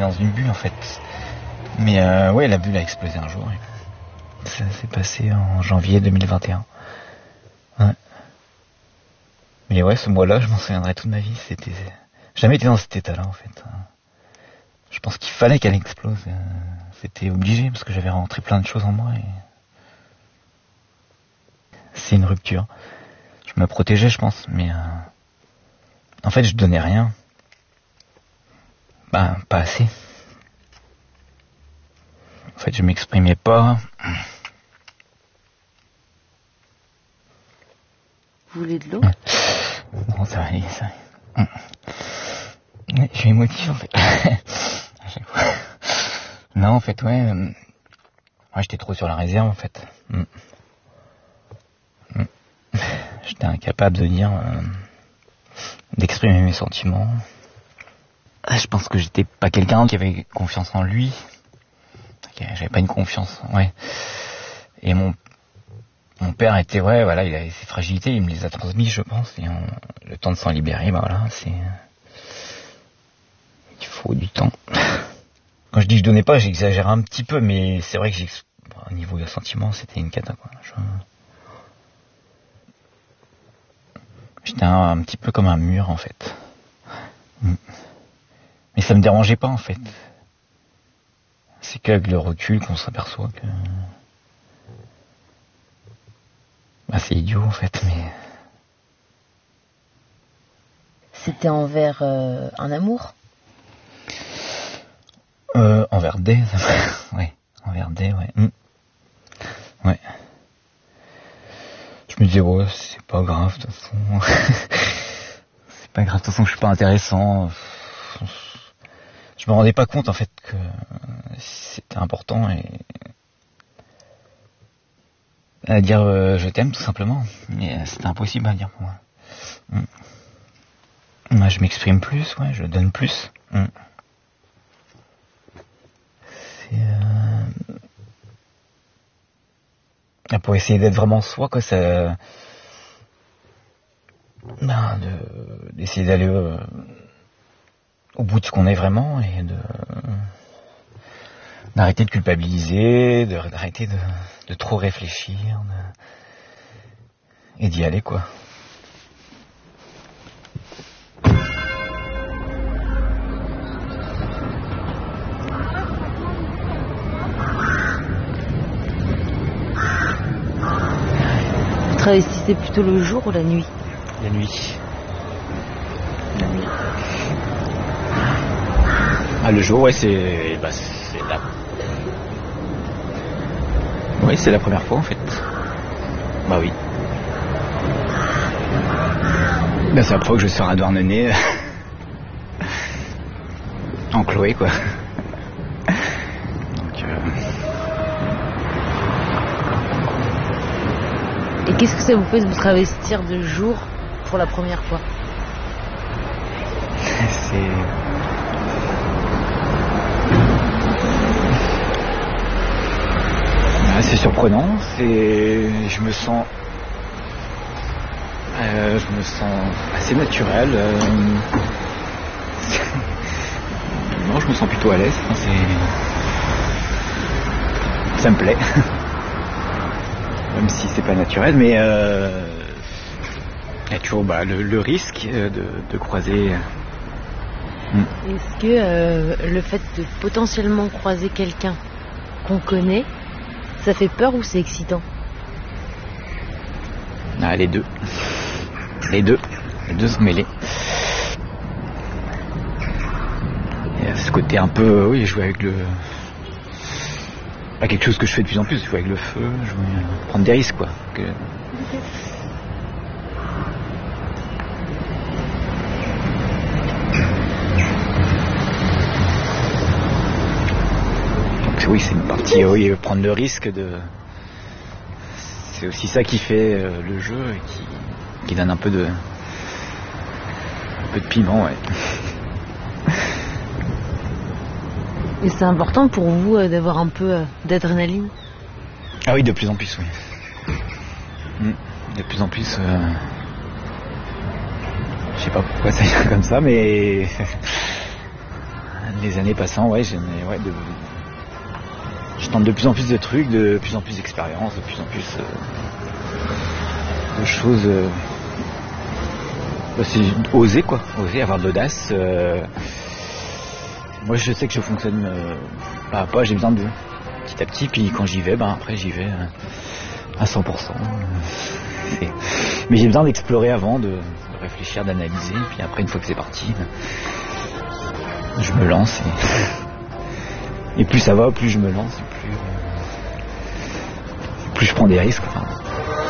dans une bulle en fait. Mais ouais, la bulle a explosé un jour. Ça s'est passé en janvier 2021. Ouais. Mais ouais, ce mois-là, je m'en souviendrai toute ma vie. J'ai jamais été dans cet état-là en fait. Je pense qu'il fallait qu'elle explose. C'était obligé parce que j'avais rentré plein de choses en moi et c'est une rupture. Je me protégeais, je pense, mais en fait, je donnais rien. Pas assez. En fait, je m'exprimais pas. Vous voulez de l'eau? Non, ça va aller, ça va aller. Je suis émotif, en fait. À chaque fois. Non, en fait, ouais. Ouais, j'étais trop sur la réserve, en fait. J'étais incapable de dire... d'exprimer mes sentiments. Je pense que j'étais pas quelqu'un qui avait confiance en lui. J'avais pas une confiance, ouais. Et mon père était, ouais, voilà, il avait ses fragilités, il me les a transmises, je pense. Et le temps de s'en libérer, bah voilà, il faut du temps. Quand je dis que je donnais pas, j'exagère un petit peu, mais c'est vrai que au niveau des sentiments, c'était une cata, quoi. J'étais un petit peu comme un mur, en fait. Mais ça me dérangeait pas, en fait. C'est qu'avec le recul qu'on s'aperçoit que... Bah, c'est idiot, en fait, mais... C'était envers un amour? Envers des... ouais, envers des, ouais. Ouais. Je me disais, ouais, c'est pas grave, de toute façon. C'est pas grave, de toute façon, je suis pas intéressant. Je me rendais pas compte, en fait, que c'était important et... à dire je t'aime, tout simplement. Mais c'était impossible à dire pour moi. Moi, je m'exprime plus, ouais, je donne plus. Pour essayer d'être vraiment soi, quoi, ça... d'essayer d'aller au bout de ce qu'on est vraiment et d'arrêter de culpabiliser, d'arrêter de trop réfléchir et d'y aller, quoi. Vous travestissez plutôt le jour ou la nuit? La nuit. Ah, le jour, ouais, c'est la... Ouais, c'est la première fois, en fait. Bah oui. Bah, c'est la première fois que je sors à Douarnenez. En Chloé, quoi. Donc, Et qu'est-ce que ça vous fait de vous travestir de jour pour la première fois? C'est surprenant, je me sens assez naturel. Non, je me sens plutôt à l'aise. Ça me plaît, même si c'est pas naturel, mais il y a toujours le risque de croiser. Est-ce que le fait de potentiellement croiser quelqu'un qu'on connaît, ça fait peur ou c'est excitant? Ah, les deux. Les deux sont mêlés. Il y a ce côté un peu, oui, jouer avec le... Pas quelque chose que je fais de plus en plus, jouer avec le feu, prendre des risques, quoi. Donc oui, c'est une partie, oui, prendre le risque de... C'est aussi ça qui fait le jeu et qui donne un peu de piment, ouais. Et c'est important pour vous d'avoir un peu d'adrénaline? Ah oui, de plus en plus, oui. De plus en plus... Je sais pas pourquoi ça vient comme ça, mais... les années passant, ouais, je tente de plus en plus de trucs, de plus en plus d'expériences, de plus en plus de choses. C'est oser quoi, oser avoir de l'audace. Moi je sais que je fonctionne pas à pas, j'ai besoin de petit à petit, puis quand j'y vais, après j'y vais à 100%. Mais j'ai besoin d'explorer avant, de réfléchir, d'analyser, puis après une fois que c'est parti, je me lance et plus ça va, plus je me lance, plus je prends des risques. Enfin,